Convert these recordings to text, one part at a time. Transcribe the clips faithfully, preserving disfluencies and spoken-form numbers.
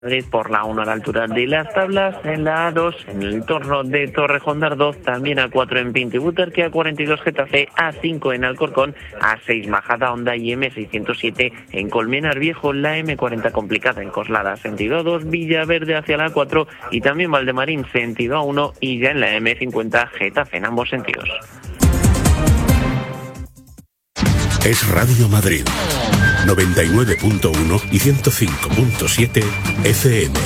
Madrid por la uno a la altura de las Tablas, en la A dos, en el entorno de Torrejón de Ardoz, también A cuatro en Pinto y Butarque, A cuarenta y dos Getafe, A cinco en Alcorcón, A seis Majada Honda y eme seiscientos siete en Colmenar Viejo, la eme cuarenta complicada en Coslada, sentido A dos, Villaverde hacia la A cuatro y también Valdemarín, sentido A uno y ya en la eme cincuenta Getafe en ambos sentidos. Es Radio Madrid, noventa y nueve punto uno y ciento cinco punto siete F M.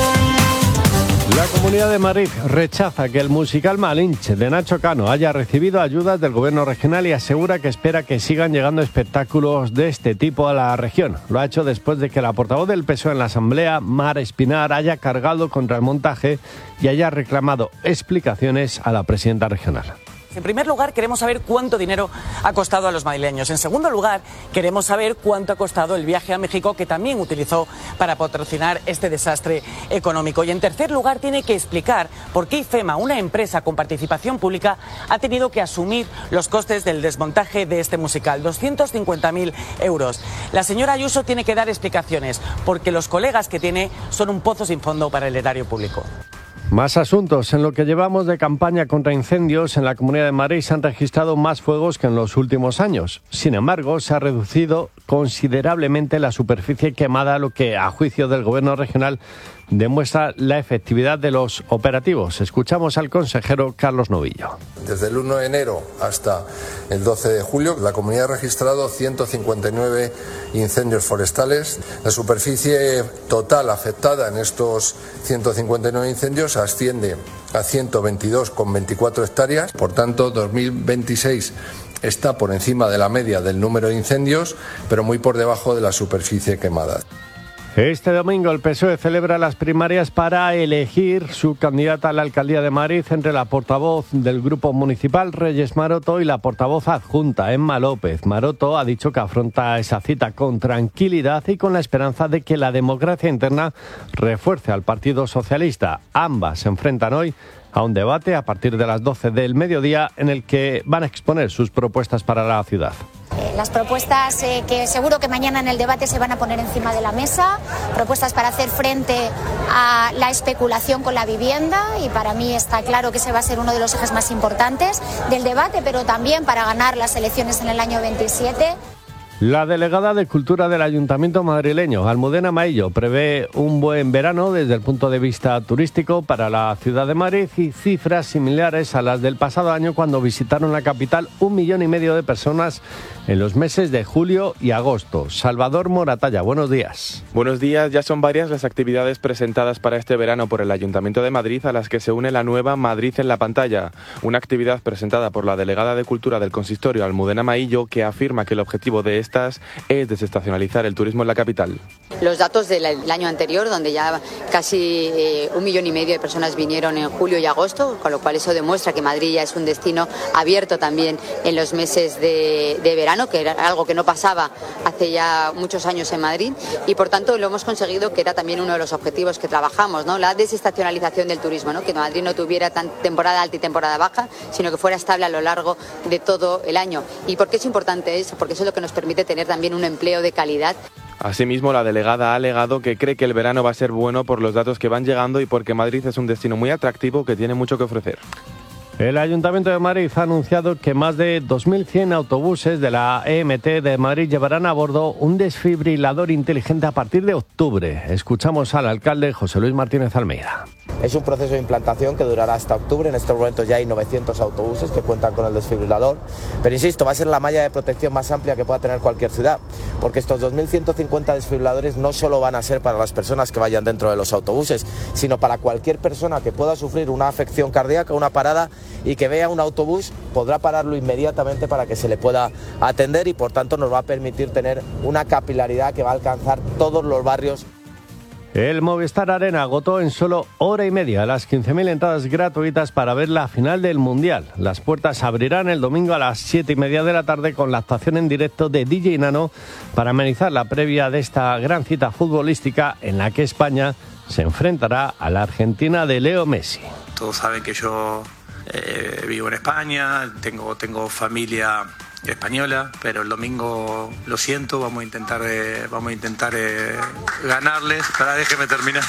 La Comunidad de Madrid rechaza que el musical Malinche de Nacho Cano haya recibido ayudas del gobierno regional y asegura que espera que sigan llegando espectáculos de este tipo a la región. Lo ha hecho después de que la portavoz del P S O E en la Asamblea, Mar Espinar, haya cargado contra el montaje y haya reclamado explicaciones a la presidenta regional. En primer lugar, queremos saber cuánto dinero ha costado a los madrileños. En segundo lugar, queremos saber cuánto ha costado el viaje a México, que también utilizó para patrocinar este desastre económico. Y en tercer lugar, tiene que explicar por qué IFEMA, una empresa con participación pública, ha tenido que asumir los costes del desmontaje de este musical, doscientos cincuenta mil euros. La señora Ayuso tiene que dar explicaciones, porque los colegas que tiene son un pozo sin fondo para el erario público. Más asuntos. En lo que llevamos de campaña contra incendios, en la Comunidad de Madrid se han registrado más fuegos que en los últimos años. Sin embargo, se ha reducido considerablemente la superficie quemada, lo que, a juicio del Gobierno regional, demuestra la efectividad de los operativos. Escuchamos al consejero Carlos Novillo. Desde el uno de enero hasta el doce de julio, la comunidad ha registrado ciento cincuenta y nueve incendios forestales. La superficie total afectada en estos ciento cincuenta y nueve incendios asciende a ciento veintidós coma veinticuatro hectáreas. Por tanto, dos mil veintiséis está por encima de la media del número de incendios, pero muy por debajo de la superficie quemada. Este domingo el P S O E celebra las primarias para elegir su candidata a la alcaldía de Madrid entre la portavoz del grupo municipal, Reyes Maroto, y la portavoz adjunta, Emma López. Maroto ha dicho que afronta esa cita con tranquilidad y con la esperanza de que la democracia interna refuerce al Partido Socialista. Ambas se enfrentan hoy a un debate a partir de las doce del mediodía en el que van a exponer sus propuestas para la ciudad. Las propuestas eh, que seguro que mañana en el debate se van a poner encima de la mesa, propuestas para hacer frente a la especulación con la vivienda, y para mí está claro que ese va a ser uno de los ejes más importantes del debate, pero también para ganar las elecciones en el año veintisiete. La delegada de Cultura del Ayuntamiento madrileño, Almudena Maillo, prevé un buen verano desde el punto de vista turístico para la ciudad de Madrid y cifras similares a las del pasado año, cuando visitaron la capital un millón y medio de personas en los meses de julio y agosto. Salvador Moratalla, buenos días. Buenos días. Ya son varias las actividades presentadas para este verano por el Ayuntamiento de Madrid, a las que se une la nueva Madrid en la pantalla, una actividad presentada por la delegada de Cultura del Consistorio, Almudena Maillo, que afirma que el objetivo de esta es desestacionalizar el turismo en la capital. Los datos del año anterior, donde ya casi eh, un millón y medio de personas vinieron en julio y agosto, con lo cual eso demuestra que Madrid ya es un destino abierto también en los meses de, de verano, que era algo que no pasaba hace ya muchos años en Madrid, y por tanto lo hemos conseguido, que era también uno de los objetivos que trabajamos, ¿no? La desestacionalización del turismo, ¿no? Que Madrid no tuviera tan temporada alta y temporada baja, sino que fuera estable a lo largo de todo el año. ¿Y por qué es importante eso? Porque eso es lo que nos permite tener también un empleo de calidad. Asimismo, la delegada ha alegado que cree que el verano va a ser bueno por los datos que van llegando y porque Madrid es un destino muy atractivo que tiene mucho que ofrecer. El Ayuntamiento de Madrid ha anunciado que más de dos mil cien autobuses de la E M T de Madrid llevarán a bordo un desfibrilador inteligente a partir de octubre. Escuchamos al alcalde José Luis Martínez Almeida. Es un proceso de implantación que durará hasta octubre. En estos momentos ya hay novecientos autobuses que cuentan con el desfibrilador. Pero insisto, va a ser la malla de protección más amplia que pueda tener cualquier ciudad, porque estos dos mil ciento cincuenta desfibriladores no solo van a ser para las personas que vayan dentro de los autobuses, sino para cualquier persona que pueda sufrir una afección cardíaca, una parada, y que vea un autobús, podrá pararlo inmediatamente para que se le pueda atender, y por tanto nos va a permitir tener una capilaridad que va a alcanzar todos los barrios. El Movistar Arena agotó en solo hora y media las quince mil entradas gratuitas para ver la final del Mundial. Las puertas abrirán el domingo a las siete y media de la tarde con la actuación en directo de D J Nano para amenizar la previa de esta gran cita futbolística en la que España se enfrentará a la Argentina de Leo Messi. Todos saben que yo eh, vivo en España, tengo, tengo familia española, pero el domingo lo siento, vamos a intentar, eh, vamos a intentar eh, ganarles. Para, déjeme terminar.